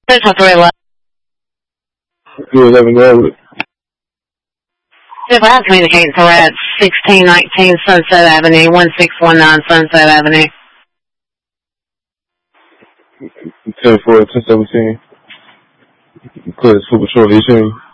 Central 311. 311, go ahead. If I have communicating, so we're at 1619 Sunset Avenue, 1619 Sunset Avenue. 10-4, 10-17. Clear, Super Patrol, you hear me?